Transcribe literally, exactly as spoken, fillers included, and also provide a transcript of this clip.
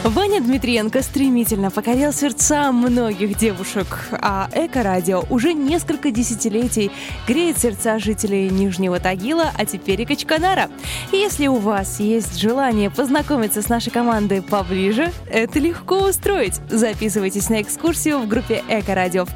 Ваня Дмитриенко стремительно покорил сердца многих девушек, а Эко-радио уже несколько десятилетий греет сердца жителей Нижнего Тагила, а теперь и Качканара. Если у вас есть желание познакомиться с нашей командой поближе, это легко устроить. Записывайтесь на экскурсию в группе Эко-радио